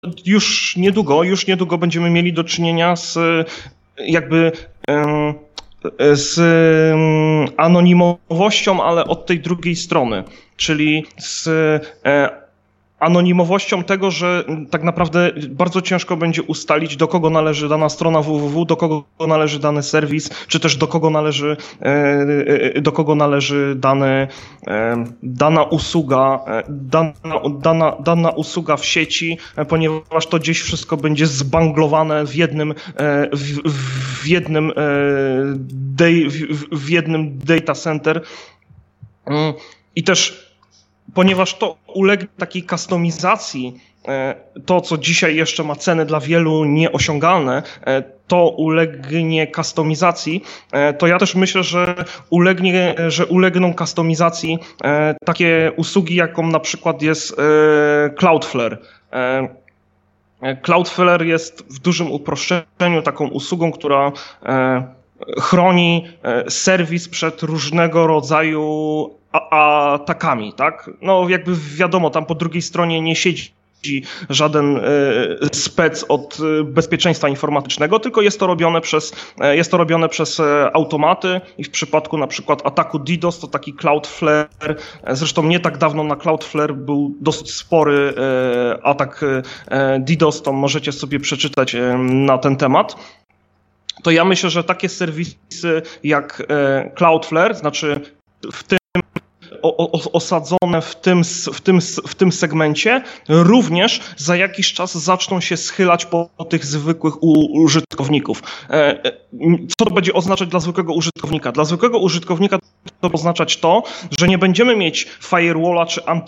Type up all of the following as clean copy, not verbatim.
już niedługo będziemy mieli do czynienia z jakby z anonimowością, ale od tej drugiej strony, czyli z anonimowością tego, że tak naprawdę bardzo ciężko będzie ustalić, do kogo należy dana strona www, do kogo należy dany serwis, czy też do kogo należy dana usługa, dana usługa w sieci, ponieważ to gdzieś wszystko będzie zbanglowane w jednym data center. I też ponieważ to ulegnie takiej kustomizacji, to co dzisiaj jeszcze ma ceny dla wielu nieosiągalne, to ulegnie kustomizacji, to ja też myślę, że ulegną kustomizacji takie usługi, jaką na przykład jest Cloudflare. Cloudflare jest w dużym uproszczeniu taką usługą, która chroni serwis przed różnego rodzaju atakami, tak? No jakby wiadomo, tam po drugiej stronie nie siedzi żaden spec od bezpieczeństwa informatycznego, tylko jest to robione przez automaty i w przypadku na przykład ataku DDoS to taki Cloudflare, zresztą nie tak dawno na Cloudflare był dosyć spory atak DDoS, to możecie sobie przeczytać na ten temat. To ja myślę, że takie serwisy jak Cloudflare, znaczy osadzone w tym segmencie, również za jakiś czas zaczną się schylać po tych zwykłych użytkowników. Co to będzie oznaczać dla zwykłego użytkownika? Dla zwykłego użytkownika to oznaczać to, że nie będziemy mieć firewalla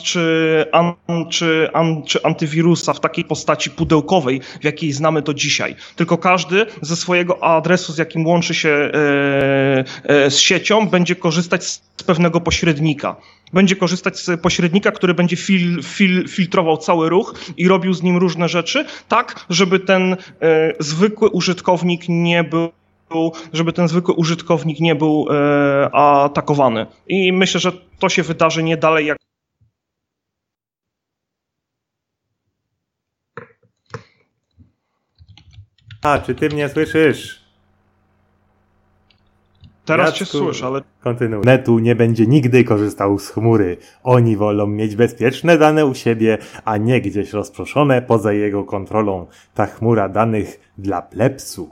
czy antywirusa w takiej postaci pudełkowej, w jakiej znamy to dzisiaj. Tylko każdy ze swojego adresu, z jakim łączy się z siecią, będzie korzystać z pewnego pośrednika. Będzie korzystać z pośrednika, który będzie filtrował cały ruch i robił z nim różne rzeczy, tak, żeby ten zwykły użytkownik nie był atakowany. I myślę, że to się wydarzy nie dalej jak... Czy ty mnie słyszysz? Teraz Jacku, cię słyszę, ale... Kontynuuj. Netu nie będzie nigdy korzystał z chmury. Oni wolą mieć bezpieczne dane u siebie, a nie gdzieś rozproszone poza jego kontrolą. Ta chmura danych dla plebsu.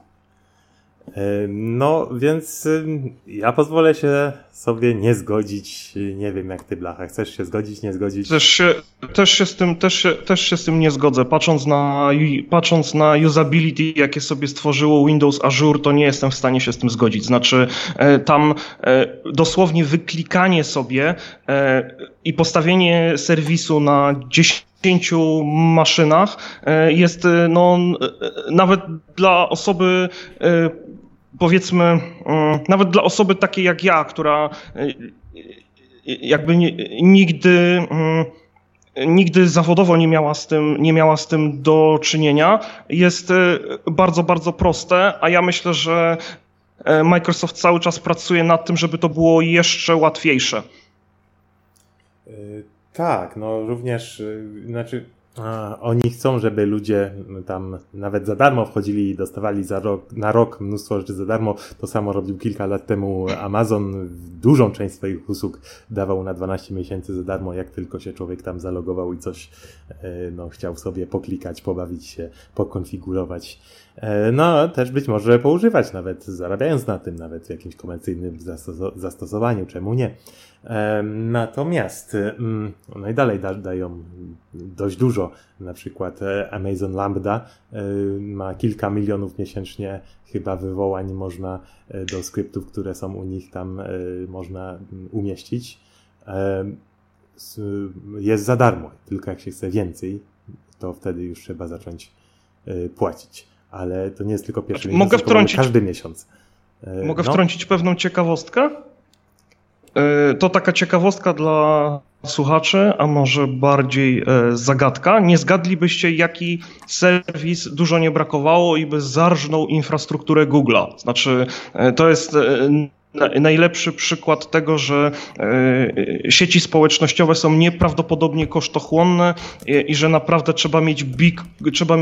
No, więc ja pozwolę się sobie nie zgodzić. Nie wiem jak ty, Blacha. Chcesz się zgodzić, nie zgodzić? Też się z tym nie zgodzę. Patrząc na usability, jakie sobie stworzyło Windows Azure, to nie jestem w stanie się z tym zgodzić. Znaczy tam dosłownie wyklikanie sobie i postawienie serwisu na 10 maszynach jest nawet dla osoby powiedzmy, nawet dla osoby takiej jak ja, która jakby nigdy zawodowo nie miała z tym do czynienia, jest bardzo, bardzo proste, a ja myślę, że Microsoft cały czas pracuje nad tym, żeby to było jeszcze łatwiejsze. Tak, no również, oni chcą, żeby ludzie tam nawet za darmo wchodzili i dostawali na rok mnóstwo rzeczy za darmo. To samo robił kilka lat temu Amazon. Dużą część swoich usług dawał na 12 miesięcy za darmo, jak tylko się człowiek tam zalogował i coś chciał sobie poklikać, pobawić się, pokonfigurować. No, też być może poużywać, nawet zarabiając na tym, nawet w jakimś komercyjnym zastosowaniu, czemu nie. Natomiast, no i dalej dają dość dużo, na przykład Amazon Lambda ma kilka milionów miesięcznie chyba wywołań można do skryptów, które są u nich tam można umieścić. Jest za darmo, tylko jak się chce więcej, to wtedy już trzeba zacząć płacić. Ale to nie jest tylko pierwszy miesiąc, tylko każdy miesiąc. Mogę wtrącić pewną ciekawostkę? To taka ciekawostka dla słuchaczy, a może bardziej zagadka. Nie zgadlibyście, jaki serwis dużo nie brakowało i by zarżnął infrastrukturę Google'a. Znaczy, to jest najlepszy przykład tego, że sieci społecznościowe są nieprawdopodobnie kosztochłonne i że naprawdę trzeba mieć